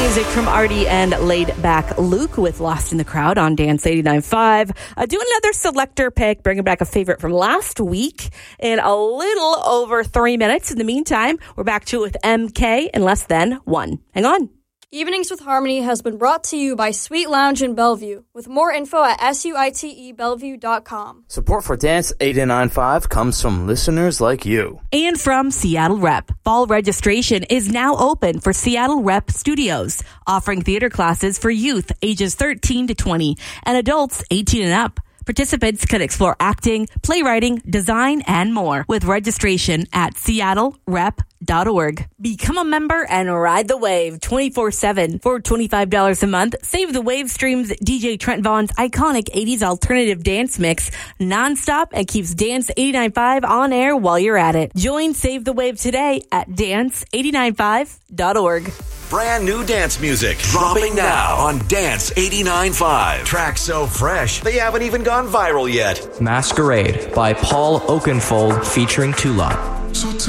music from Artie and Laid Back Luke with Lost in the Crowd on Dance 89.5. Doing another selector pick, bringing back a favorite from last week in a little over 3 minutes. In the meantime, we're back to it with MK in less than one. Hang on. Evenings with Harmony has been brought to you by Sweet Lounge in Bellevue, with more info at suitebellevue.com. Support for Dance 89.5 comes from listeners like you. And from Seattle Rep. Fall registration is now open for Seattle Rep Studios, offering theater classes for youth ages 13 to 20 and adults 18 and up. Participants can explore acting, playwriting, design, and more with registration at seattlerep.org. Become a member and ride the wave 24/7 for $25 a month. Save the Wave streams DJ Trent Vaughn's iconic 80s alternative dance mix nonstop and keeps Dance 89.5 on air while you're at it. Join Save the Wave today at dance895.org. Brand new dance music dropping now on Dance 89.5. Tracks so fresh, they haven't even gone viral yet. Masquerade by Paul Oakenfold featuring Tulip. So